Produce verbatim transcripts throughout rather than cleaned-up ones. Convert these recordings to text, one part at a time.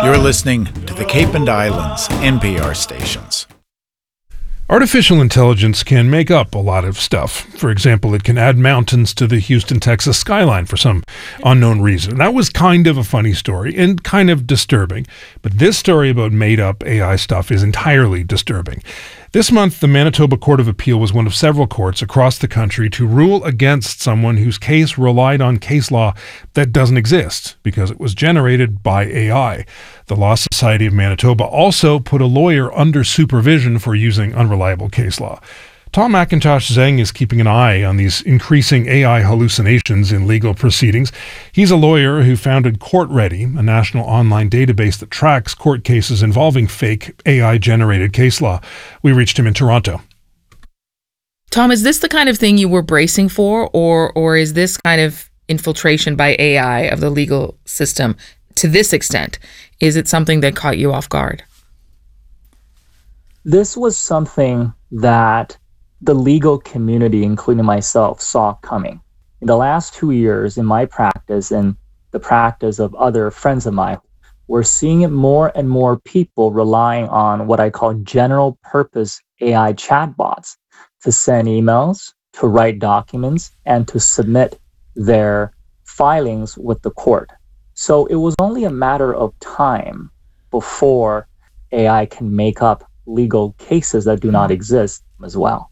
You're listening to the Cape and Islands N P R stations. Artificial intelligence can make up a lot of stuff. For example, it can add mountains to the Houston, Texas skyline for some unknown reason. That was kind of a funny story and kind of disturbing. But this story about made-up A I stuff is entirely disturbing. This month, the Manitoba Court of Appeal was one of several courts across the country to rule against someone whose case relied on case law that doesn't exist because it was generated by A I. The Law Society of Manitoba also put a lawyer under supervision for using unreliable case law. Tom McIntosh Zeng is keeping an eye on these increasing A I hallucinations in legal proceedings. He's a lawyer who founded CourtReady, a national online database that tracks court cases involving fake A I-generated case law. We reached him in Toronto. Tom, is this the kind of thing you were bracing for, or or is this kind of infiltration by A I of the legal system to this extent? Is it something that caught you off guard? This was something that the legal community, including myself, saw coming. In the last two years in my practice and the practice of other friends of mine, we're seeing more and more people relying on what I call general purpose A I chatbots to send emails, to write documents, and to submit their filings with the court. So it was only a matter of time before A I can make up legal cases that do not exist as well.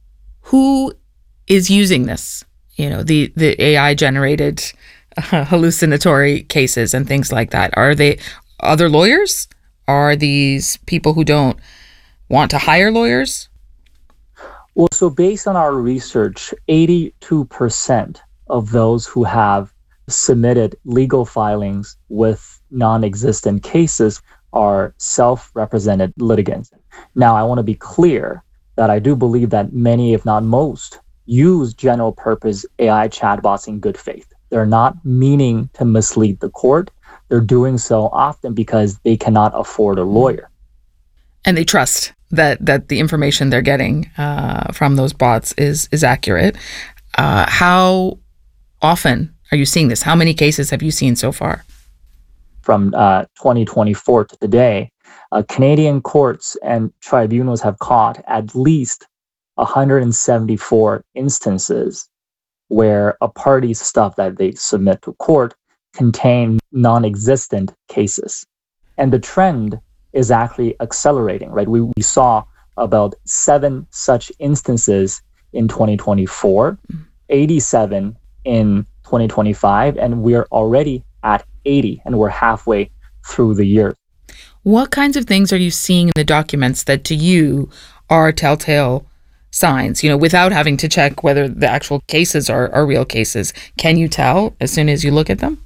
Who is using this? You know, the, the A I-generated uh, hallucinatory cases and things like that. Are they other lawyers? Are these people who don't want to hire lawyers? Well, so based on our research, eighty-two percent of those who have submitted legal filings with non-existent cases are self-represented litigants. Now, I want to be clear that I do believe that many, if not most, use general purpose A I chatbots in good faith. They're not meaning to mislead the court. They're doing so often because they cannot afford a lawyer. And they trust that that the information they're getting uh, from those bots is is accurate. Uh, how often are you seeing this? How many cases have you seen so far? From uh, twenty twenty-four to today, uh, Canadian courts and tribunals have caught at least one hundred seventy-four instances where a party's stuff that they submit to court contain non-existent cases. And the trend is actually accelerating, right? We, we saw about seven such instances in twenty twenty-four, eighty-seven in twenty twenty-five, and we're already at eighty, and we're halfway through the year. What kinds of things are you seeing in the documents that to you are telltale signs, you know, without having to check whether the actual cases are, are real cases? Can you tell as soon as you look at them?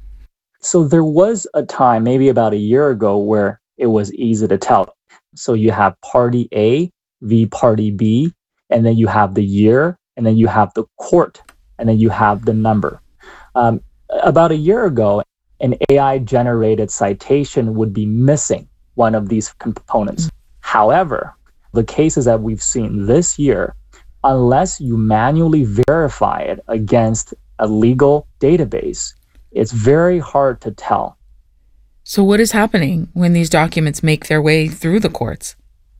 So there was a time, maybe about a year ago, where it was easy to tell. So you have party A v party B, and then you have the year, and then you have the court, and then you have the number. Um, about a year ago, an A I-generated citation would be missing one of these components. However, the cases that we've seen this year, unless you manually verify it against a legal database, it's very hard to tell. So what is happening when these documents make their way through the courts?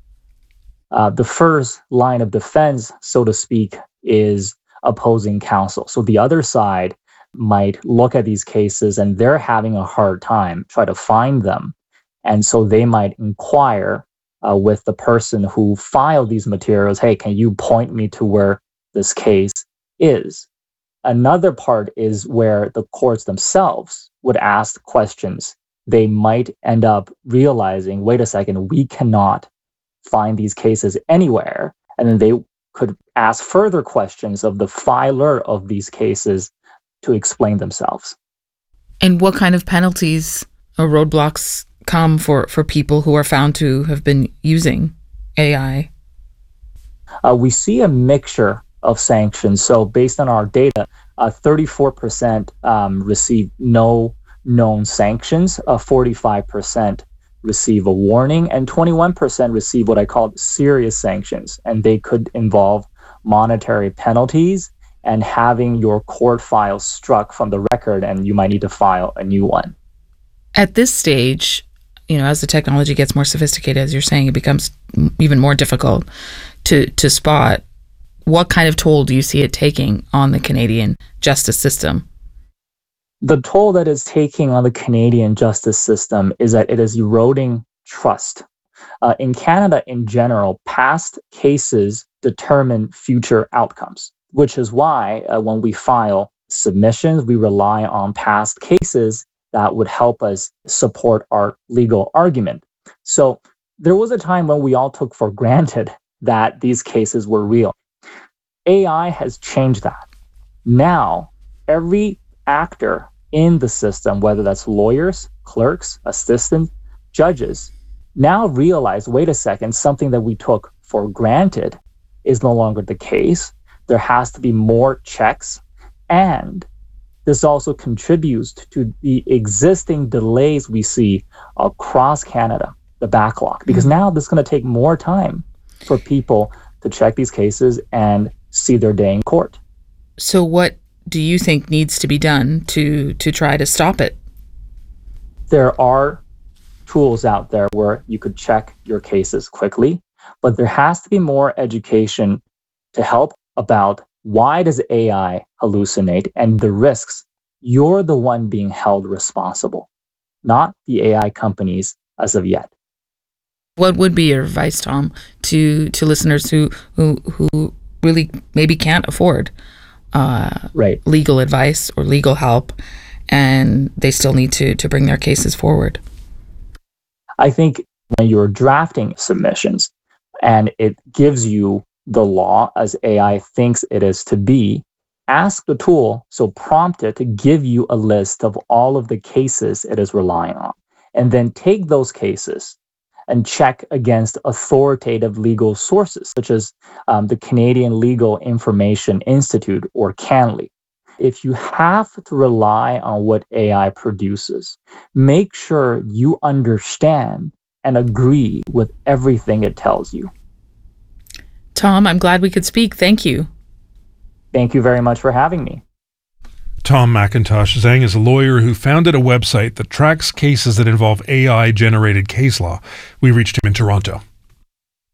Uh, the first line of defense, so to speak, is opposing counsel. So the other side might look at these cases and they're having a hard time try to find them. And so they might inquire uh, with the person who filed these materials, hey, can you point me to where this case is? Another part is where the courts themselves would ask questions. They might end up realizing, wait a second, we cannot find these cases anywhere. And then they could ask further questions of the filer of these cases to explain themselves. And what kind of penalties or roadblocks come for, for people who are found to have been using A I? Uh, we see a mixture of sanctions. So based on our data, uh, thirty-four percent um, receive no known sanctions, uh, forty-five percent receive a warning, and twenty-one percent receive what I call serious sanctions. And they could involve monetary penalties and having your court file struck from the record, and you might need to file a new one. At this stage, you know, as the technology gets more sophisticated, as you're saying, it becomes even more difficult to to spot. What kind of toll do you see it taking on the Canadian justice system? The toll that it's taking on the Canadian justice system is that it is eroding trust. Uh, in Canada, in general, past cases determine future outcomes, which is why uh, when we file submissions, we rely on past cases that would help us support our legal argument. So there was a time when we all took for granted that these cases were real. A I has changed that. Now, every actor in the system, whether that's lawyers, clerks, assistants, judges, now realize, wait a second, something that we took for granted is no longer the case. There has to be more checks. And this also contributes to the existing delays we see across Canada, the backlog, because mm-hmm. now this is going to take more time for people to check these cases and see their day in court. So what do you think needs to be done to to try to stop it? There are tools out there where you could check your cases quickly, but there has to be more education to help about why does A I hallucinate and the risks. You're the one being held responsible, not the A I companies as of yet. What would be your advice, Tom, to to listeners who who who really maybe can't afford uh, right. legal advice or legal help, and they still need to to bring their cases forward? I think when you're drafting submissions and it gives you the law as A I thinks it is to be, ask the tool, so prompt it to give you a list of all of the cases it is relying on, and then take those cases and check against authoritative legal sources, such as um, the Canadian Legal Information Institute, or CanLII. If you have to rely on what A I produces, make sure you understand and agree with everything it tells you. Tom, I'm glad we could speak. Thank you. Thank you very much for having me. Tom McIntosh Zhang is a lawyer who founded a website that tracks cases that involve A I-generated case law. We reached him in Toronto.